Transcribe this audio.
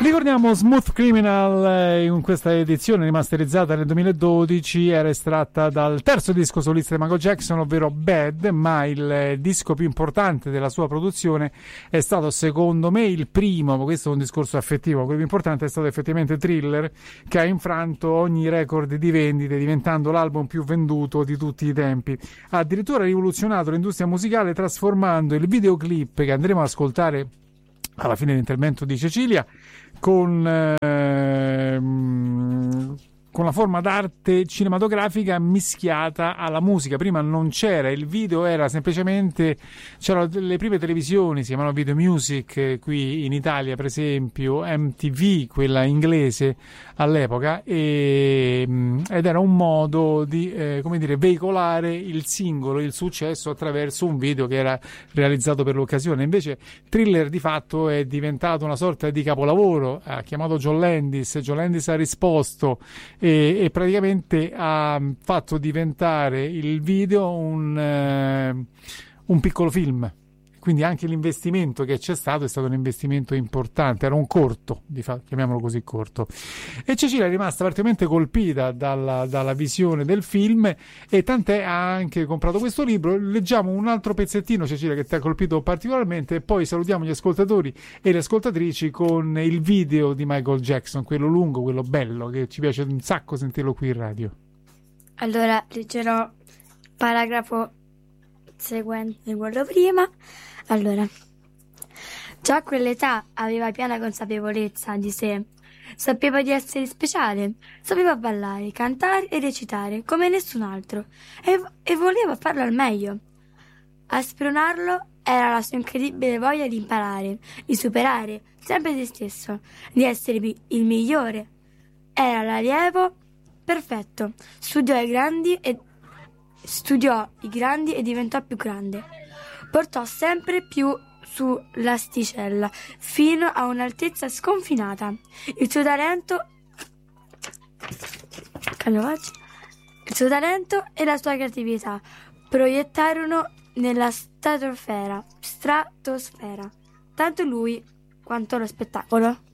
Ricordiamo Smooth Criminal, in questa edizione rimasterizzata nel 2012, era estratta dal terzo disco solista di Michael Jackson, ovvero Bad, ma il disco più importante della sua produzione è stato, secondo me, il primo, ma questo è un discorso affettivo, quello più importante è stato effettivamente Thriller, che ha infranto ogni record di vendite, diventando l'album più venduto di tutti i tempi. Ha addirittura rivoluzionato l'industria musicale trasformando il videoclip che andremo ad ascoltare alla fine dell'intervento di Cecilia con la forma d'arte cinematografica mischiata alla musica. Prima non c'era, il video era semplicemente, c'erano le prime televisioni, si chiamavano Video Music, qui in Italia per esempio MTV, quella inglese all'epoca, ed era un modo di come dire, veicolare il singolo, il successo attraverso un video che era realizzato per l'occasione. Invece Thriller di fatto è diventato una sorta di capolavoro, ha chiamato John Landis ha risposto e praticamente ha fatto diventare il video un piccolo film. Quindi anche l'investimento che c'è stato è stato un investimento importante, era un corto, chiamiamolo così, corto. E Cecilia è rimasta particolarmente colpita dalla visione del film, e tant'è ha anche comprato questo libro. Leggiamo un altro pezzettino, Cecilia, che ti ha colpito particolarmente, e poi salutiamo gli ascoltatori e le ascoltatrici con il video di Michael Jackson, quello lungo, quello bello, che ci piace un sacco sentirlo qui in radio. Allora, leggerò il paragrafo seguente, quello prima. Allora, già a quell'età aveva piena consapevolezza di sé, sapeva di essere speciale, sapeva ballare, cantare e recitare come nessun altro, e voleva farlo al meglio. A spronarlo era la sua incredibile voglia di imparare, di superare sempre se stesso, di essere il migliore. Era l'allievo perfetto, studiò i grandi e diventò più grande. Portò sempre più sull'asticella, fino a un'altezza sconfinata. Il suo talento e la sua creatività proiettarono nella stratosfera, tanto lui quanto lo spettacolo.